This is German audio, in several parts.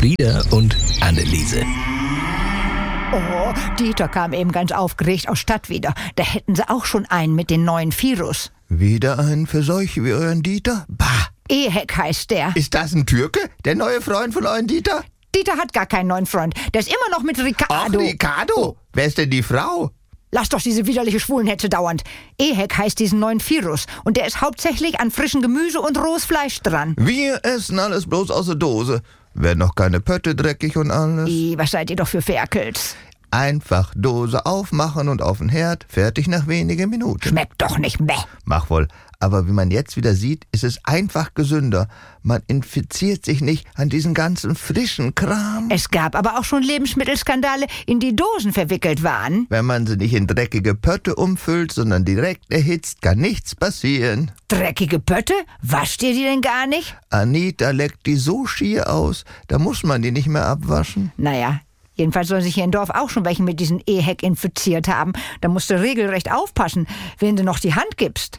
Frieda und Anneliese. Oh, Dieter kam eben ganz aufgeregt aus Stadt wieder. Da hätten sie auch schon einen mit den neuen Virus. Wieder einen für solche wie euren Dieter? Bah! Ehek heißt der. Ist das ein Türke, der neue Freund von euren Dieter? Dieter hat gar keinen neuen Freund. Der ist immer noch mit Ricardo. Ach, Ricardo? Wer ist denn die Frau? Lass doch diese widerliche Schwulenhetze dauernd. Ehek heißt diesen neuen Virus. Und der ist hauptsächlich an frischem Gemüse und rohes Fleisch dran. Wir essen alles bloß aus der Dose. Werden noch keine Pötte dreckig und alles. Was seid ihr doch für Ferkels? Einfach Dose aufmachen und auf den Herd, fertig nach wenigen Minuten. Schmeckt doch nicht mehr. Mach wohl. Aber wie man jetzt wieder sieht, ist es einfach gesünder. Man infiziert sich nicht an diesen ganzen frischen Kram. Es gab aber auch schon Lebensmittelskandale, in die Dosen verwickelt waren. Wenn man sie nicht in dreckige Pötte umfüllt, sondern direkt erhitzt, kann nichts passieren. Dreckige Pötte? Wascht ihr die denn gar nicht? Anita leckt die so schier aus, da muss man die nicht mehr abwaschen. Naja, jedenfalls sollen sich hier im Dorf auch schon welche mit diesen Ehek infiziert haben. Da musst du regelrecht aufpassen, wen du noch die Hand gibst.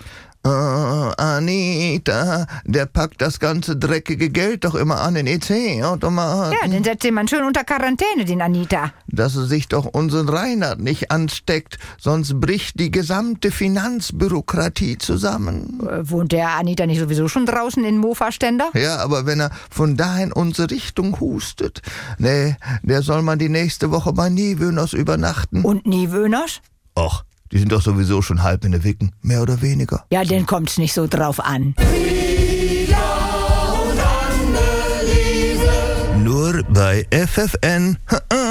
Anita, der packt das ganze dreckige Geld doch immer an den EC-Automaten. Ja, den setzt man schön unter Quarantäne, den Anita. Dass er sich doch unseren Reinhard nicht ansteckt, sonst bricht die gesamte Finanzbürokratie zusammen. Wohnt der Anita nicht sowieso schon draußen in Mofa-Ständer? Ja, aber wenn er von da in unsere Richtung hustet. Nee, der soll mal die nächste Woche bei Niewöhners übernachten. Und Niewöhners? Och, die sind doch sowieso schon halb in der Wicken, mehr oder weniger. Ja, den kommt's nicht so drauf an. Nur bei FFN.